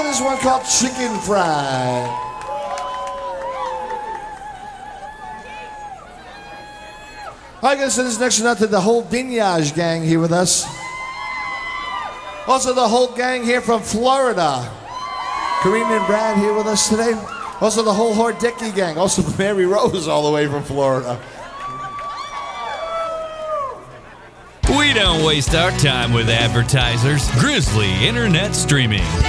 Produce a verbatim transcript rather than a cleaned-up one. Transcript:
got this one called Chicken Fry. I guess this next one out to the whole Vineyage gang here with us. Also the whole gang here from Florida. Karina and Brad here with us today. Also the whole Hordecki gang. Also Mary Rose all the way from Florida. We don't waste our time with advertisers. Grizzly Internet Streaming.